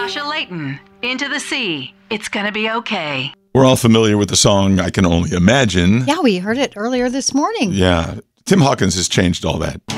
Sasha Layton, Into the Sea. It's gonna be okay. We're all familiar with the song, I Can Only Imagine. Yeah, we heard it earlier this morning. Yeah. Tim Hawkins has changed all that.